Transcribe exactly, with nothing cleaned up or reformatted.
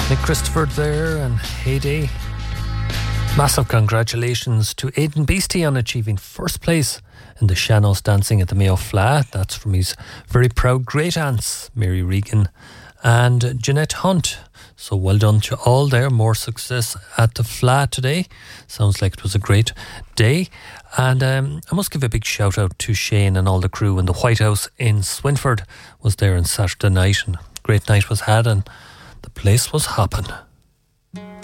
Nick Christopher there and Heyday. Massive congratulations to Aidan Beastie on achieving first place in the Shanos Dancing at the Mayo Flat. That's from his very proud great aunts, Mary Regan and Jeanette Hunt. So well done to all there. More success at the Flat today. Sounds like it was a great day. And um, I must give a big shout out to Shane and all the crew in the White House in Swinford. Was there on Saturday night, and great night was had, and the place was hopping.